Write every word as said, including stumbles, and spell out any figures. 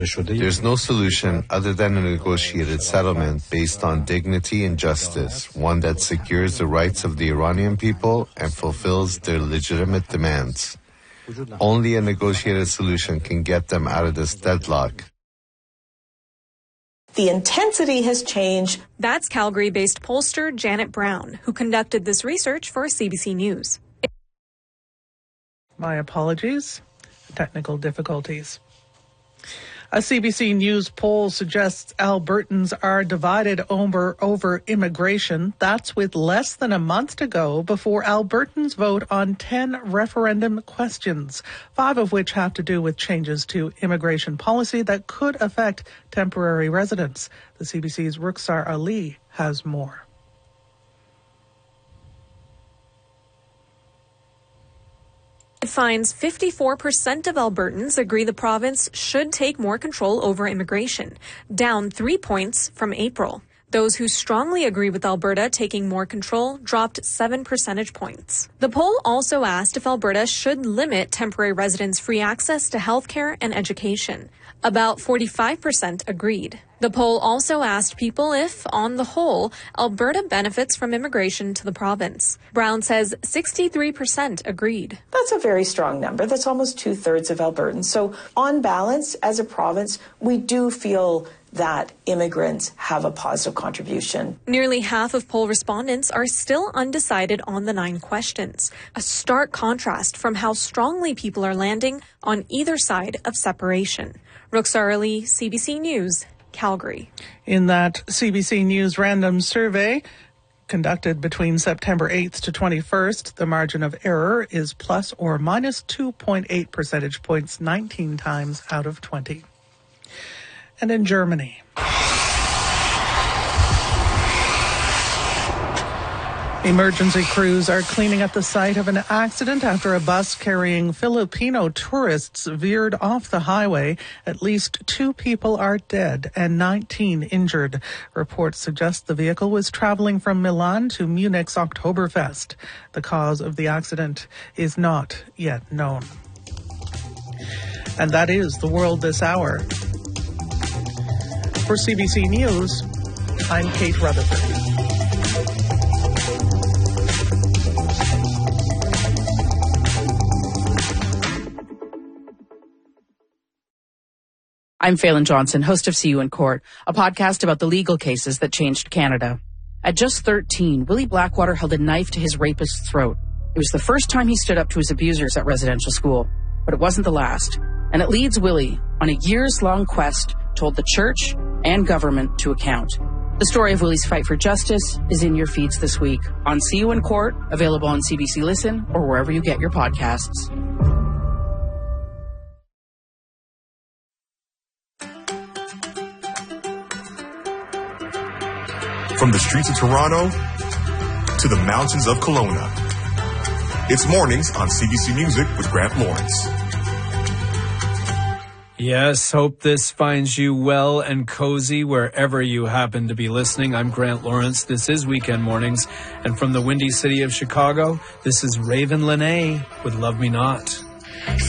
There's no solution other than a negotiated settlement based on dignity and justice, one that secures the rights of the Iranian people and fulfills their legitimate demands. Only a negotiated solution can get them out of this deadlock. The intensity has changed. That's Calgary-based pollster Janet Brown, who conducted this research for C B C News. My apologies. Technical difficulties. A C B C News poll suggests Albertans are divided over, over immigration. That's with less than a month to go before Albertans vote on ten referendum questions, five of which have to do with changes to immigration policy that could affect temporary residents. The C B C's Rukhsar Ali has more. It finds fifty-four percent of Albertans agree the province should take more control over immigration, down three points from April. Those who strongly agree with Alberta taking more control dropped seven percentage points. The poll also asked if Alberta should limit temporary residents' free access to healthcare and education. About forty-five percent agreed. The poll also asked people if, on the whole, Alberta benefits from immigration to the province. Brown says sixty-three percent agreed. That's a very strong number. That's almost two-thirds of Albertans. So on balance, as a province, we do feel that immigrants have a positive contribution. Nearly half of poll respondents are still undecided on the nine questions, a stark contrast from how strongly people are landing on either side of separation. Rukhsar Ali, C B C News, Calgary. In that C B C News random survey conducted between September eighth to twenty-first, the margin of error is plus or minus two point eight percentage points, nineteen times out of twenty. And in Germany, emergency crews are cleaning up the site of an accident after a bus carrying Filipino tourists veered off the highway. At least two people are dead and nineteen injured. Reports suggest the vehicle was traveling from Milan to Munich's Oktoberfest. The cause of the accident is not yet known. And that is the world this hour. For C B C News, I'm Kate Rutherford. I'm Phelan Johnson, host of See You in Court, a podcast about the legal cases that changed Canada. At just thirteen, Willie Blackwater held a knife to his rapist's throat. It was the first time he stood up to his abusers at residential school, but it wasn't the last. And it leads Willie on a years-long quest to hold the church and government to account. The story of Willie's fight for justice is in your feeds this week on See You in Court, available on C B C Listen or wherever you get your podcasts. From the streets of Toronto to the mountains of Kelowna, it's mornings on C B C Music with Grant Lawrence. Yes, hope this finds you well and cozy wherever you happen to be listening. I'm Grant Lawrence. This is Weekend Mornings. And from the windy city of Chicago, this is Raven Lenae with Love Me Not.